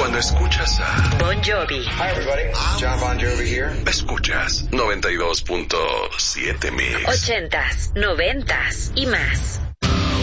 cuando escuchas a Bon Jovi. Hi everybody, John Bon Jovi here. Escuchas 92.7 Mix. 80s, 90s y más.